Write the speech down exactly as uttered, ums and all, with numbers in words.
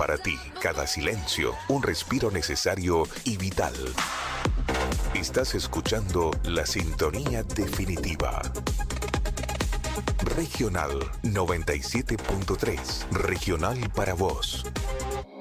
para ti, cada silencio, un respiro necesario y vital. Estás escuchando la sintonía definitiva. Regional noventa y siete punto tres. Regional para vos.